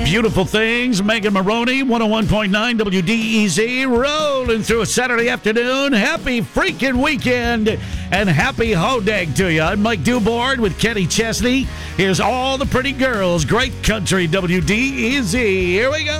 Beautiful things. Megan Maroney, 101.9 WDEZ, rolling through a Saturday afternoon. Happy freaking weekend and happy hodag to you. I'm Mike Dubord with Kenny Chesney. Here's all the pretty girls. Great country WDEZ. Here we go.